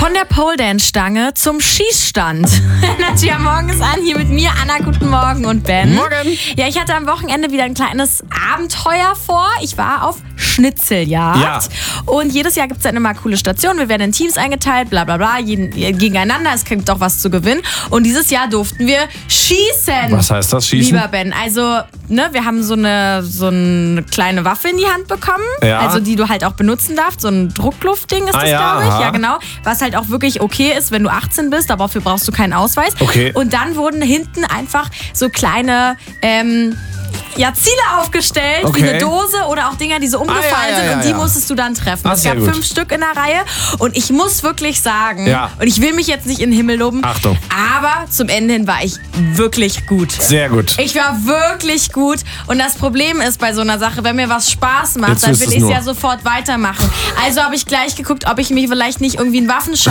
Von der Pole-Dance-Stange zum Schießstand. Nadja Morgen ist an, hier mit mir, Anna, guten Morgen und Ben. Morgen. Ja, ich hatte am Wochenende wieder ein kleines Abenteuer vor. Ich war auf Schnitzeljagd. Ja. Und jedes Jahr gibt es dann immer coole Stationen. Wir werden in Teams eingeteilt, bla bla bla, gegeneinander. Es gibt auch was zu gewinnen. Und dieses Jahr durften wir schießen. Was heißt das, schießen? Lieber Ben, also, wir haben so eine kleine Waffe in die Hand bekommen. Ja. Also, die du halt auch benutzen darfst. So ein Druckluftding ist das, ja, glaube ich. aha. Ja, genau. Was halt auch wirklich okay ist, wenn du 18 bist. Aber dafür brauchst du keinen Ausweis. Okay. Und dann wurden hinten einfach so kleine Ziele aufgestellt, Okay. wie eine Dose oder auch Dinger, die so umgefallen sind und die musstest du dann treffen. Es sehr gab gut. 5 Stück in der Reihe und ich muss wirklich sagen, Ja. und ich will mich jetzt nicht in den Himmel loben, Achtung. aber zum Ende hin war ich wirklich gut. Sehr gut. Ich war wirklich gut und das Problem ist bei so einer Sache, wenn mir was Spaß macht, Jetzt dann ist will es ich es nur. ja sofort weitermachen. Also habe ich gleich geguckt, ob ich mich vielleicht nicht irgendwie einen Waffenschein